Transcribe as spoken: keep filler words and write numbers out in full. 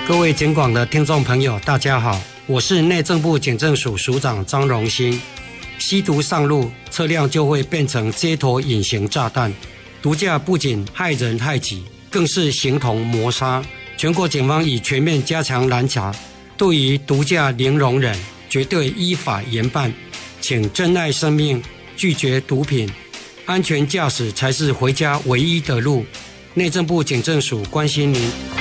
各位警广的听众朋友，大家好，我是内政部警政署署长张荣兴。吸毒上路，车辆就会变成街头隐形炸弹。毒驾不仅害人害己，更是形同谋杀。全国警方已全面加强拦查，对于毒驾零容忍，绝对依法严办。请珍爱生命，拒绝毒品，安全驾驶才是回家唯一的路。内政部警政署关心您。